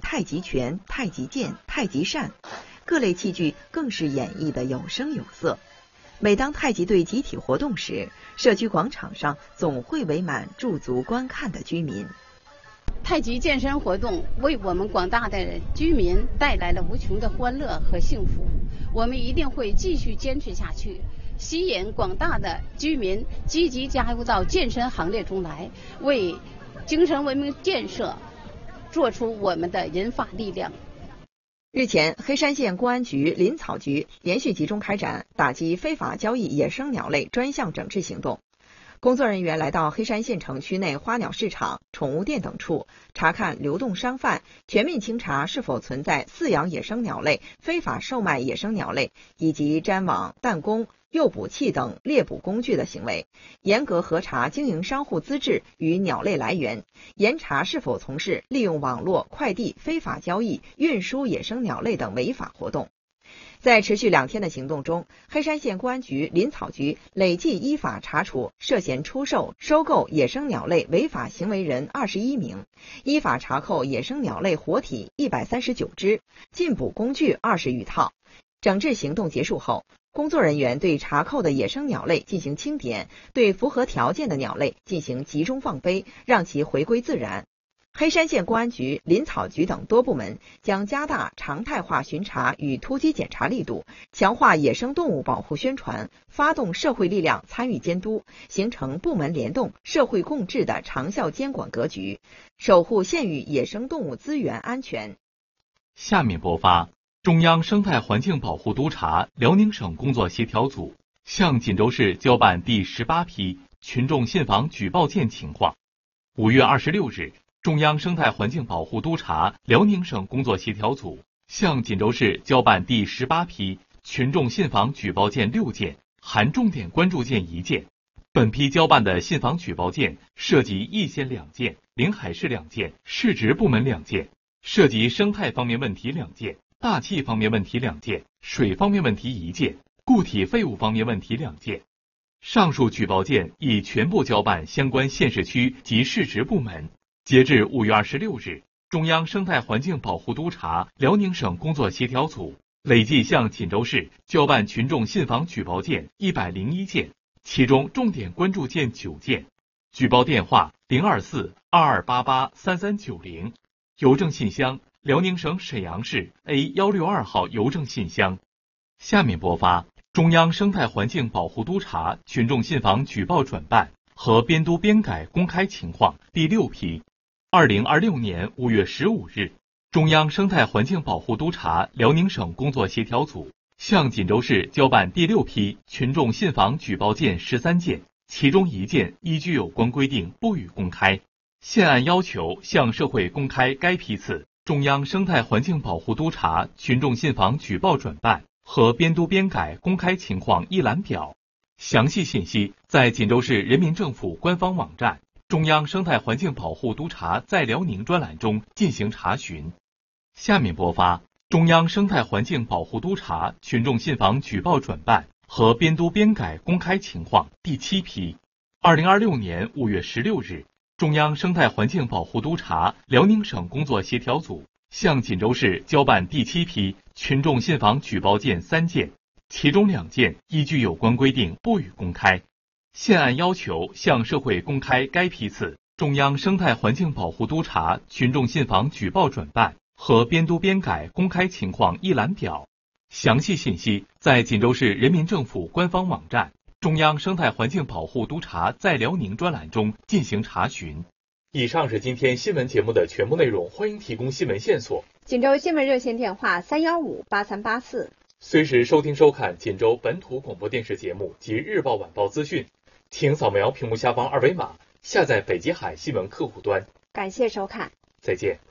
太极拳、太极剑、太极扇，各类器具更是演绎得有声有色。每当太极队集体活动时，社区广场上总会围满驻足观看的居民。 太极健身活动为我们广大的居民带来了无穷的欢乐和幸福，我们一定会继续坚持下去，吸引广大的居民积极加入到健身行列中来，为精神文明建设做出我们的银发力量。 日前，黑山县公安局林草局连续集中开展打击非法交易野生鸟类专项整治行动。工作人员来到黑山县城区内花鸟市场、宠物店等处，查看流动商贩，全面清查是否存在饲养野生鸟类、非法售卖野生鸟类以及粘网、弹弓、诱捕器等猎捕工具的行为，严格核查经营商户资质与鸟类来源，严查是否从事利用网络、快递非法交易、运输野生鸟类等违法活动。在持续2天的行动中，黑山县公安局林草局累计依法查处涉嫌出售、收购野生鸟类违法行为人21名，依法查扣野生鸟类活体139只，禁捕工具20余套。整治行动结束后，工作人员对查扣的野生鸟类进行清点，对符合条件的鸟类进行集中放飞，让其回归自然。黑山县公安局、林草局等多部门将加大常态化巡查与突击检查力度，强化野生动物保护宣传，发动社会力量参与监督，形成部门联动、社会共治的长效监管格局，守护县域野生动物资源安全。 下面播发中央生态环境保护督察辽宁省工作协调组向锦州市交办第18批群众信访举报件情况。5月26日，中央生态环境保护督察辽宁省工作协调组向锦州市交办第18批群众信访举报件6件，含重点关注件1件。本批交办的信访举报件涉及易县2件、临海市2件、市直部门2件，涉及生态方面问题2件、大气方面问题2件、水方面问题1件、固体废物方面问题2件。上述举报件已全部交办相关县市区及市直部门。截至5月26日，中央生态环境保护督察辽宁省工作协调组累计向锦州市交办群众信访举报件101件，其中重点关注件9件。举报电话024-2288-3390，邮政信箱辽宁省沈阳市 A162号邮政信箱。下面播发中央生态环境保护督察群众信访举报转办和编督编改公开情况第6批。2026年5月15日，中央生态环境保护督察辽宁省工作协调组向锦州市交办第6批群众信访举报件13件，其中1件依据有关规定不予公开。现按要求向社会公开该批次中央生态环境保护督察群众信访举报转办和编督编改公开情况一览表。详细信息在锦州市人民政府官方网站中央生态环境保护督察在辽宁专栏中进行查询。下面播发中央生态环境保护督察群众信访举报转办和编督编改公开情况第7批。2026年5月16日，中央生态环境保护督察辽宁省工作协调组向锦州市交办第7批群众信访举报件3件，其中2件依据有关规定不予公开。现按要求向社会公开该批次中央生态环境保护督察群众信访举报转办和编督编改公开情况一览表。详细信息在锦州市人民政府官方网站中央生态环境保护督察在辽宁专栏中进行查询。以上是今天新闻节目的全部内容，欢迎提供新闻线索。 锦州新闻热线电话315-8384。 随时收听收看锦州本土广播电视节目及日报晚报资讯，请扫描屏幕下方2维码下载北极海新闻客户端。 感谢收看， 再见。